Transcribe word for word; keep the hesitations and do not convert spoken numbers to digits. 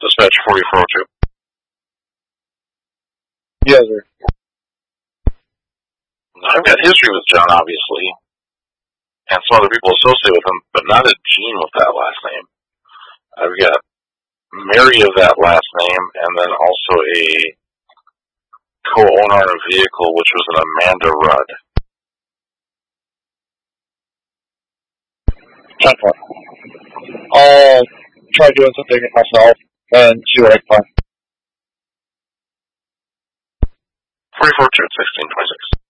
Dispatch forty-four oh two. Yes, sir. I've got history with John, obviously, and some other people associated with him, but not a Jean with that last name. I've got Mary of that last name, and then also a co-owner on a vehicle, which was an Amanda Rudd. ten four. I'll try doing something myself and see what I can find. forty-four oh two, sixteen twenty-six.